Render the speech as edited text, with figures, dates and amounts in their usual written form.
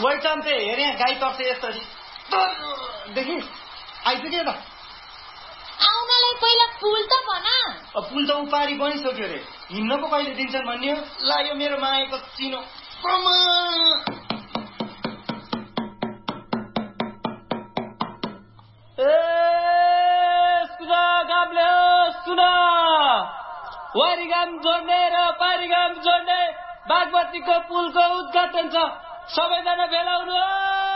वैचान्ते हेरे गाई तर्छ यसरी देखि आइपुग्यो त आउनलाई पहिला पुल त भन पुल त उपारी बनिसक्यो रे हिँड्न पो कहिले दिन्छन् भन्ने ला यो मेरो मायाको चिनो वारीगाम जोड्ने र पारीगाम जोड्ने बागमतीको पुलको उद्घाटन छ सबैजना भेला हुनु